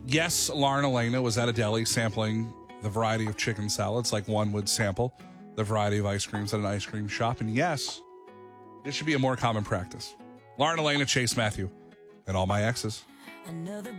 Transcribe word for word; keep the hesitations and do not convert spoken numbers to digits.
Yes, Lauren Elena was at a deli sampling the variety of chicken salads like one would sample the variety of ice creams at an ice cream shop. And yes, this should be a more common practice. Lauren Elena, Chase Matthew, and all my exes. Another